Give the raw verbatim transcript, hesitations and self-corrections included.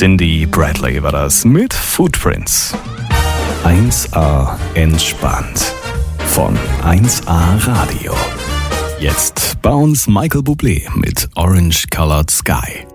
Cindy Bradley war das mit Footprints. eins A entspannt von eins A Radio. Jetzt bei uns Michael Bublé mit Orange Colored Sky.